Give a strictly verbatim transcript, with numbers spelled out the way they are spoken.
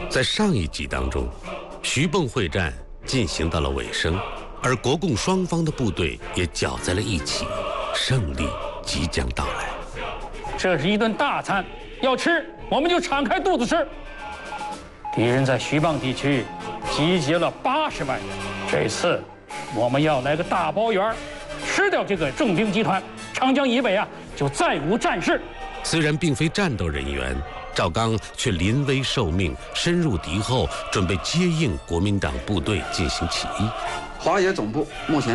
在上一集当中，徐蚌会战进行到了尾声，而国共双方的部队也搅在了一起，胜利即将到来。 这是一顿大餐，要吃我们就敞开肚子吃。敌人在徐蚌地区集结了八十万人，这次我们要来个大包圆，吃掉这个重兵集团，长江以北啊就再无战事。 虽然并非战斗人员，赵刚却临危受命，深入敌后，准备接应国民党部队进行起义。 华野总部目前